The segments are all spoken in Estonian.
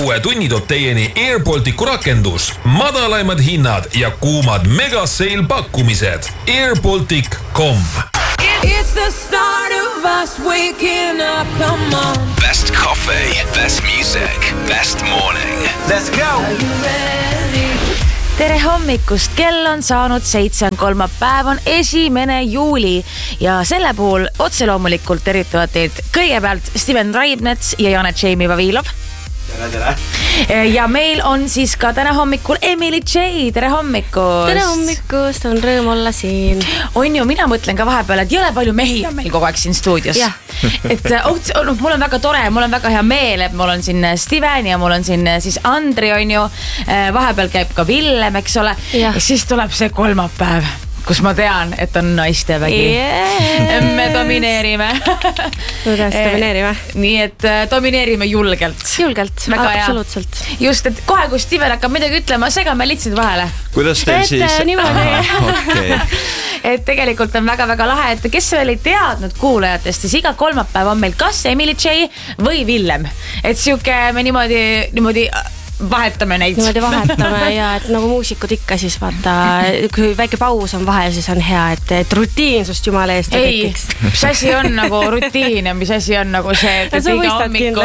uue tunni toob teieni Airbalticu rakendus, madalaimad hinnad ja kuumad megaseil pakkumised. Airbaltic.com. It's the start of us waking up, come on. Best coffee, best music, best morning. Let's go! Are you ready? Tere hommikust, kell on saanud 7, kolmapäev on 1. juuli ja selle puhul otse loomulikult tervitavad teid kõigepealt Steven Raibnets ja Janet Jamie Vavilov. Tere. Ja meil on siis ka täna hommikul Emily J. Tere hommikust. Tere hommikust, on rõõm olla siin. On ju, mina mõtlen ka vahepeal, et jõle palju mehi on meil kogu aeg siin stuudios. Et mul on väga tore, mul on väga hea meel, et mul on siin Steven ja mul on siin siis Andri, on ju. Vahepeal käib ka Villem, eks ole. Ja siis tuleb see kolmapäev, kus ma tean, et on naistevägi. Me domineerime. Kuidas domineerime? Nii et domineerime julgelt. Julgelt, absoluutselt. Just, et kohe kui Steven hakkab midagi ütlema, segame lihtsalt vahele. Kuidas teil siis? Niimoodi. Et tegelikult on väga-väga lahe, et kes veel ei teadnud kuulajatest, siis iga kolmapäev on meil kas Emily J või Villem. Et siuke me niimoodi vahetame neid. Niimoodi vahetame ja et nagu muusikud ikka siis vaata, kui väike paus on vahel, siis on hea, et rutiinsust jumala eest tekiks. Mis asi on nagu rutiin ja mis asi on nagu see, et iga hommiku.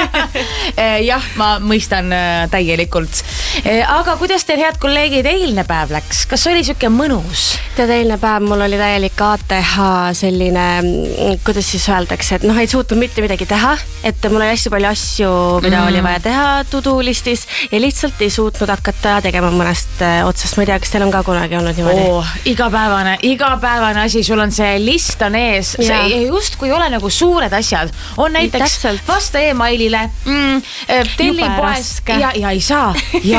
Jah, ma mõistan täielikult. Aga kuidas teil, head kolleegid, eilne päev läks? Kas oli siuke mõnus? Tead, eilne päev mul oli täielik ATH selline, kuidas siis öeldakse, et ei suutnud mitte midagi teha, et mul oli hästi palju asju, mida oli vaja teha to-do listis ja lihtsalt ei suutnud hakata tegema mõnest otsast. Ma ei tea, kas teil on ka kunagi olnud niimoodi? Igapäevane asi, sul on see list on ees. Just kui ole nagu suured asjad. On näiteks vasta e-mailile, telli poest ja ei saa.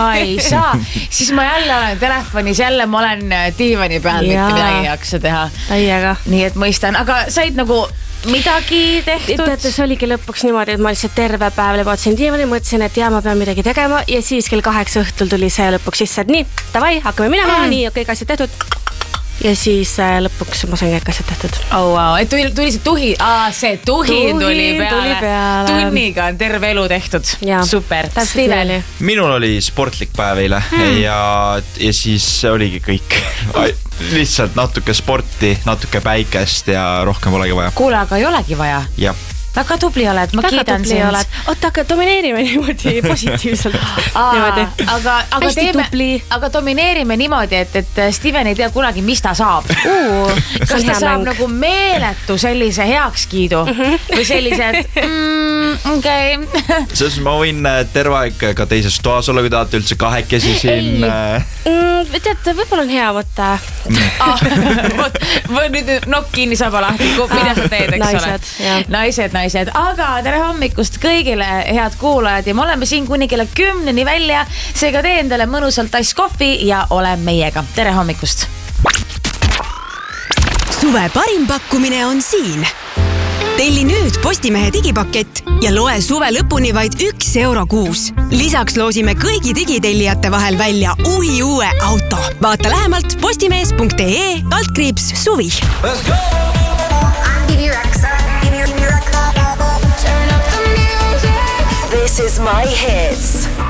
Siis ma jälle olen telefonis, jälle ma olen diivani peal, mitte midagi ei haksa teha. Täiega. Nii et mõistan, aga said nagu midagi tehtud? Teate, see oligi lõpuks niimoodi, et ma lihtsalt terve päev lebotsin diivani, mõtlesin, et ma pean midagi tegema ja siis kell 8 õhtul tuli see lõpuks sisse, et nii, davai, hakkame minema, nii, kõik asjad tehtud. Ja siis lõpuks ma sain kõik asjad tehtud. Oh, wow. Et tuli see tuhin? See tuhin tuli peale. Tunniga on terve elu tehtud. Super. Steven. Minul oli sportlik päev eile ja siis oligi kõik. Lihtsalt natuke sporti, natuke päikest ja rohkem olegi vaja. Kuule, aga ei olegi vaja. Jah. Väga tubli oled, ma kiidan sind. Oota, aga domineerime niimoodi positiivselt. Aga domineerime niimoodi, et Steven ei tea kunagi, mis ta saab. Kas ta saab nagu meeletu sellise heakskiidu või sellised okei. Selles ma võin terve aeg ka teises toas olla, kui tahate üldse kahekesi siin. Tead, võib-olla on hea võtta. Nüüd nokk kinni saba lahti, mida sa teed, eks ole? Naised, aga tere hommikust kõigile, head kuulajad, ja me oleme siin kuni kella 10 välja, seega tee endale mõnusalt tass kohvi ja ole meiega. Tere hommikust! Suve parim pakkumine on siin. Telli nüüd Postimehe digipakett ja loe suve lõpuni vaid €1 kuus. Lisaks loosime kõigi digitellijate vahel välja uue auto. Vaata lähemalt postimees.ee/suvi. Let's go! This is my hits.